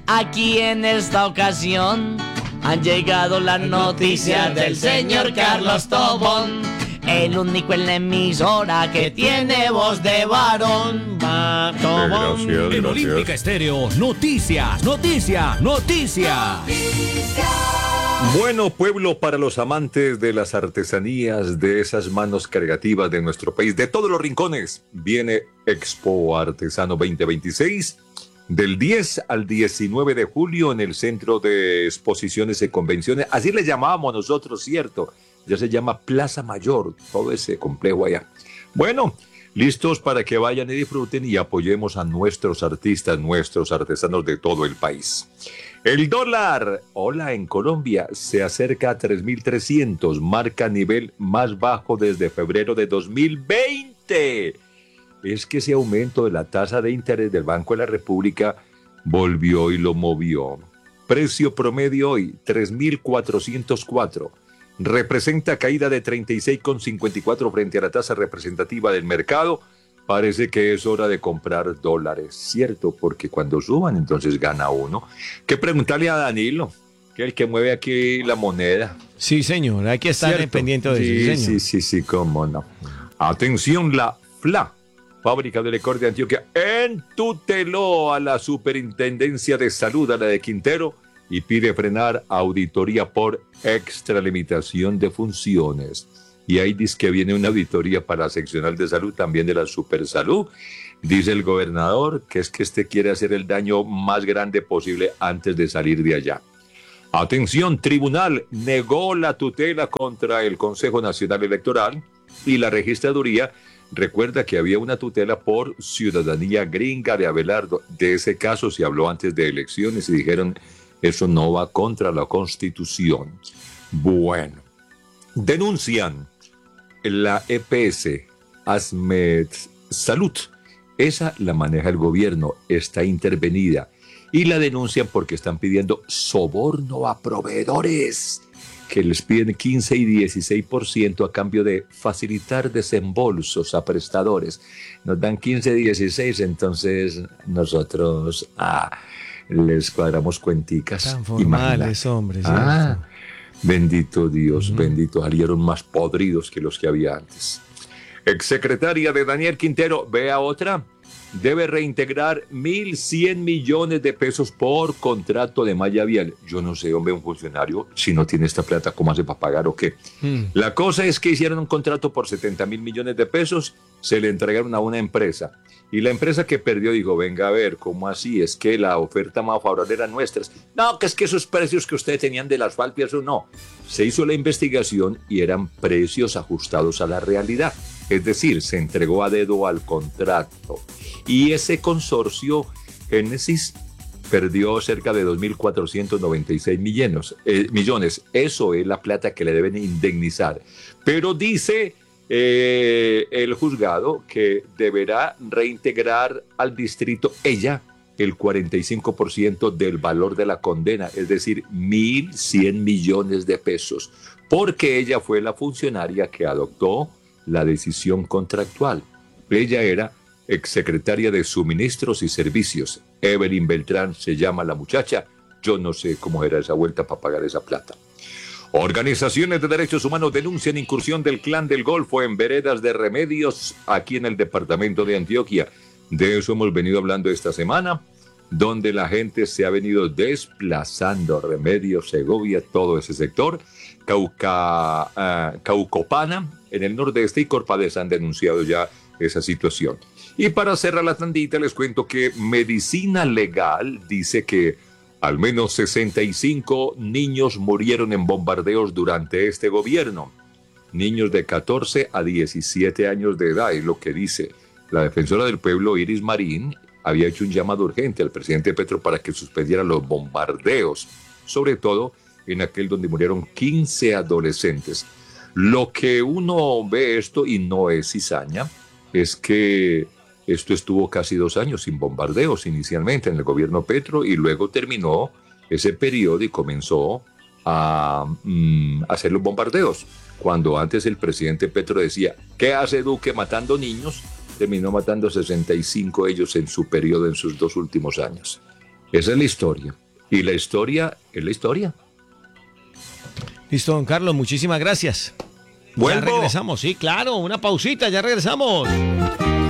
Aquí en esta ocasión han llegado las noticias del señor Carlos Tobón, el único en la emisora que tiene voz de varón. Tobón. En Olímpica Estéreo, noticias. Bueno, pueblo, para los amantes de las artesanías, de esas manos creativas de nuestro país, de todos los rincones, viene Expo Artesano 2026 del 10 al 19 de julio en el Centro de Exposiciones y Convenciones. Así le llamábamos nosotros, ¿cierto? Ya se llama Plaza Mayor, todo ese complejo allá. Bueno, listos para que vayan y disfruten y apoyemos a nuestros artistas, nuestros artesanos de todo el país. El dólar, hola, en Colombia, se acerca a 3.300, marca nivel más bajo desde febrero de 2020. Es que ese aumento de la tasa de interés del Banco de la República volvió y lo movió. Precio promedio hoy, 3.404. Representa caída de 36,54 frente a la tasa representativa del mercado. Parece que es hora de comprar dólares, ¿cierto? Porque cuando suban, entonces gana uno. ¿Qué preguntarle a Danilo? Que es el que mueve aquí la moneda. Sí, señor, hay que estar pendiente de eso, señor. Sí, cómo no. Atención, la FLA, Fábrica de Licor de Antioquia, entuteló a la Superintendencia de Salud, a la de Quintero, y pide frenar auditoría por extralimitación de funciones. Y ahí dice que viene una auditoría para la seccional de salud, también de la Supersalud. Dice el gobernador que es que quiere hacer el daño más grande posible antes de salir de allá. Atención, tribunal negó la tutela contra el Consejo Nacional Electoral y la registraduría recuerda que había una tutela por ciudadanía gringa de Abelardo. De ese caso se habló antes de elecciones y dijeron eso no va contra la Constitución. Bueno, denuncian la EPS, Asmed Salud. Esa la maneja el gobierno, está intervenida. Y la denuncian porque están pidiendo soborno a proveedores, que les piden 15 y 16% a cambio de facilitar desembolsos a prestadores. Nos dan 15 y 16, entonces nosotros les cuadramos cuenticas. Tan formales, hombres. Bendito Dios, bendito, salieron más podridos que los que había antes. Exsecretaria de Daniel Quintero, vea otra, debe reintegrar 1.100 millones de pesos por contrato de malla vial. Yo no sé, hombre, un funcionario, si no tiene esta plata, ¿cómo hace para pagar o qué? La cosa es que hicieron un contrato por 70.000 millones de pesos, se le entregaron a una empresa. Y la empresa que perdió dijo, venga a ver, ¿cómo así? Es que la oferta más favorable era nuestra. No, que es que esos precios que ustedes tenían del asfalto, eso no. Se hizo la investigación y eran precios ajustados a la realidad. Es decir, se entregó a dedo al contrato. Y ese consorcio, Génesis, perdió cerca de 2.496 millones. Eso es la plata que le deben indemnizar. Pero dice el juzgado que deberá reintegrar al distrito ella el 45% del valor de la condena, es decir, 1.100 millones de pesos, porque ella fue la funcionaria que adoptó la decisión contractual. Ella era exsecretaria de Suministros y Servicios. Evelyn Beltrán se llama la muchacha. Yo no sé cómo era esa vuelta para pagar esa plata. Organizaciones de derechos humanos denuncian incursión del Clan del Golfo en veredas de Remedios aquí en el departamento de Antioquia. De eso hemos venido hablando esta semana, donde la gente se ha venido desplazando. Remedios, Segovia, todo ese sector. Caucopana, en el nordeste, y Corpades han denunciado ya esa situación. Y para cerrar la tandita, les cuento que Medicina Legal dice que al menos 65 niños murieron en bombardeos durante este gobierno. Niños de 14 a 17 años de edad, es lo que dice. La defensora del pueblo, Iris Marín, había hecho un llamado urgente al presidente Petro para que suspendiera los bombardeos, sobre todo en aquel donde murieron 15 adolescentes. Lo que uno ve esto, y no es cizaña, es que esto estuvo casi 2 años sin bombardeos inicialmente en el gobierno Petro y luego terminó ese periodo y comenzó a hacer los bombardeos. Cuando antes el presidente Petro decía, ¿qué hace Duque matando niños? Terminó matando 65 ellos en su periodo, en sus 2 últimos años. Esa es la historia. Y la historia es la historia. Listo, don Carlos, muchísimas gracias. ¿Vuelvo? Ya regresamos, sí, claro, una pausita, ya regresamos.